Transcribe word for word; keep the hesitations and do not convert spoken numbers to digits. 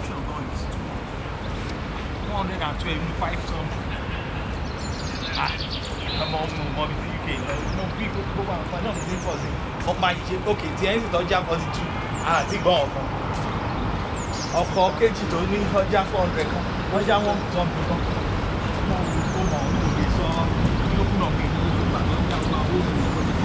option gan is too much. One hundred and twelve ní five something. Ah, ọmọ ọmọ ọmọ bíi U K lọ, ọmọ bí gbogbo àwọn àǹfààní náà ti ń pọ̀ sí. Ọmọ àyíṣe òkè tí ẹ̀ ń sì tọ́jà forty two àti ìgbọ́n ọ̀kan. Ọkọ̀ kejì tó ní ọjà four hundred kan, ọjà one something kan. Ọmọ òun kò mọ̀ ọ́n ní òde sọ ní ó kùnà pé ó gbà tó ń jà fún àwọn olùkọ́.